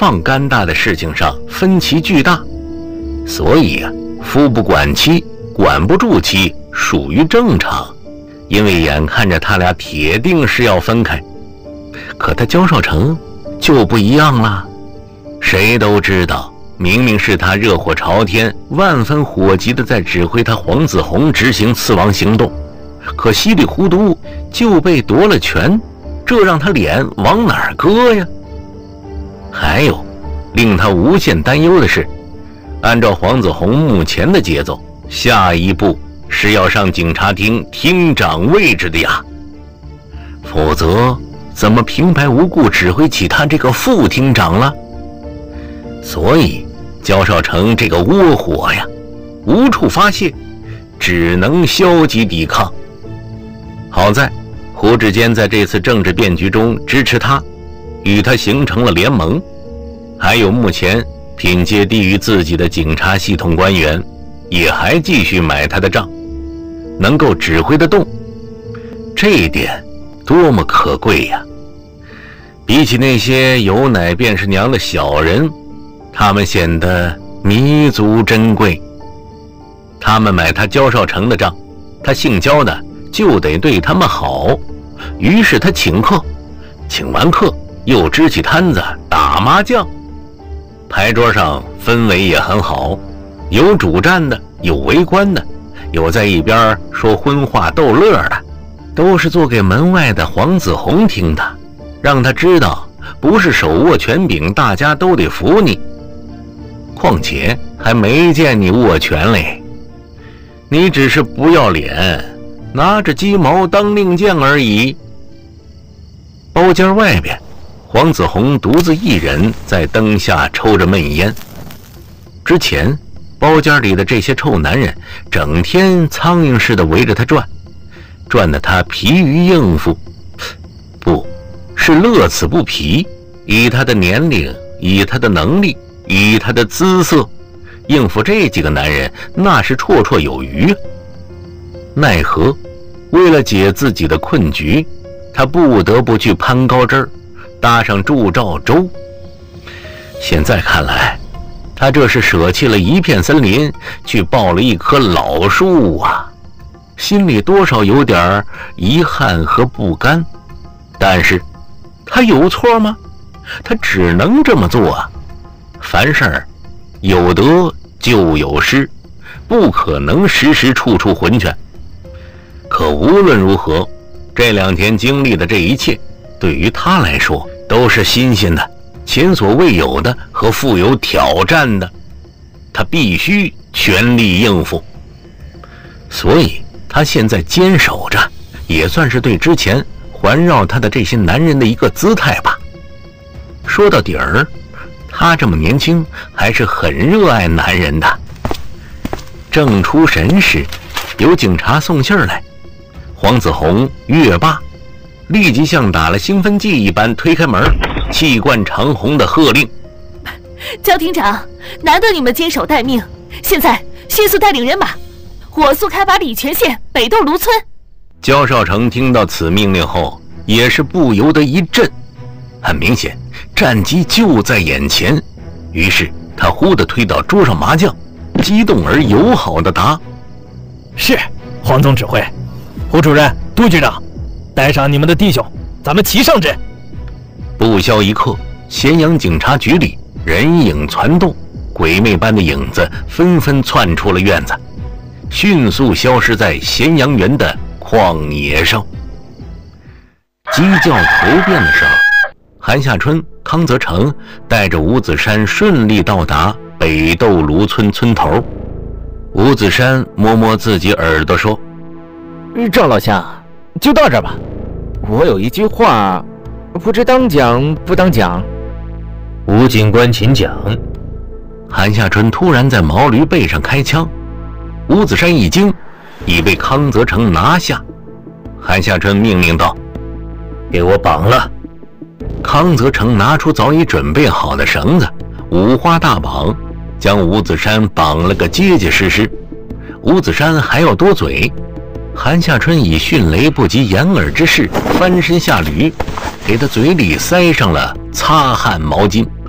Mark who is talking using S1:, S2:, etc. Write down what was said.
S1: 放干大的事情上分歧巨大，所以夫不管妻，管不住妻属于正常，因为眼看着他俩铁定是要分开。可他焦少成就不一样了，谁都知道明明是他热火朝天，万分火急的在指挥他黄子弘执行刺王行动，可稀里糊涂就被夺了权，这让他脸往哪儿搁呀？还有令他无限担忧的是，按照黄子弘目前的节奏，下一步是要上警察厅厅长位置的呀，否则怎么平白无故指挥起他这个副厅长了？所以焦少成这个窝火呀，无处发泄，只能消极抵抗。好在胡志坚在这次政治变局中支持他，与他形成了联盟，还有目前品阶低于自己的警察系统官员也还继续买他的账，能够指挥得动，这一点多么可贵呀！比起那些有奶便是娘的小人，他们显得弥足珍贵。他们买他焦少成的账，他姓焦的就得对他们好，于是他请客，请完客又支起摊子打麻将，牌桌上氛围也很好，有主战的，有围观的，有在一边说荤话逗乐的，都是做给门外的黄子弘听的，让他知道不是手握权柄大家都得服你，况且还没见你握拳嘞，你只是不要脸，拿着鸡毛当令箭而已。包间外边，黄子弘独自一人在灯下抽着闷烟。之前包间里的这些臭男人整天苍蝇似的围着他转，转得他疲于应付，不是乐此不疲。以他的年龄，以他的能力，以他的姿色，应付这几个男人那是绰绰有余。奈何为了解自己的困局，他不得不去攀高枝儿，搭上祝兆州。现在看来，他这是舍弃了一片森林，去抱了一棵老树啊，心里多少有点遗憾和不甘。但是他有错吗？他只能这么做啊。凡事有得就有失，不可能时时处处浑全。可无论如何，这2天经历的这一切，对于他来说都是新鲜的，前所未有的和富有挑战的，他必须全力应付。所以他现在坚守着，也算是对之前环绕他的这些男人的一个姿态吧。说到底儿，他这么年轻，还是很热爱男人的。正出神时，有警察送信儿来，黄子弘、岳霸立即像打了兴奋剂一般推开门，气贯长虹的喝令：
S2: 焦厅长，难得你们坚守待命，现在迅速带领人马，火速开拔礼泉县北斗芦村。
S1: 焦少成听到此命令后，也是不由得一震，很明显战机就在眼前，于是他忽地推倒桌上麻将，激动而友好地答：
S3: 是，黄总指挥。胡主任、杜局长，带上你们的弟兄，咱们齐上阵。
S1: 不消一刻，咸阳警察局里人影攒动，鬼魅般的影子纷纷窜出了院子，迅速消失在咸阳园的旷野上。鸡叫头遍的时候，韩夏春、康泽成带着吴子山顺利到达北斗芦村村头。吴子山摸摸自己耳朵说：
S4: 赵老乡，就到这儿吧。我有一句话，不知当讲不当讲。
S5: 吴警官请讲。
S1: 韩夏春突然在毛驴背上开枪，吴子山一惊，已被康泽成拿下。韩夏春命令道：
S5: 给我绑了。
S1: 康泽成拿出早已准备好的绳子，五花大绑，将吴子山绑了个结结实实。吴子山还要多嘴，韩夏春以迅雷不及掩耳之势翻身下驴，给他嘴里塞上了擦汗毛巾。